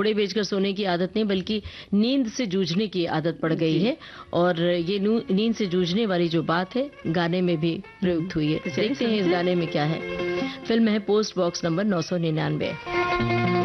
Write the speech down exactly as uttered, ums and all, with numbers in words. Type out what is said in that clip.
घोड़े बेचकर सोने की आदत नहीं, बल्कि नींद से जूझने की आदत पड़ गई है। और ये नींद से जूझने वाली जो बात है गाने में भी प्रयुक्त हुई है। देखते हैं इस गाने में क्या है। फिल्म है पोस्ट बॉक्स नंबर नौ सौ निन्यानवे।